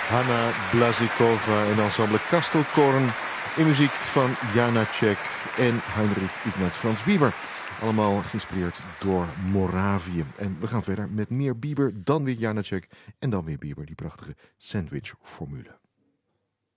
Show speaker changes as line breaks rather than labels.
Hanna Blazikova en ensemble Kastelkorn in muziek van Janacek en Heinrich Ignaz Franz Bieber. Allemaal geïnspireerd door Moravië. En we gaan verder met meer Bieber, dan weer Janacek en dan weer Bieber. Die prachtige sandwich-formule.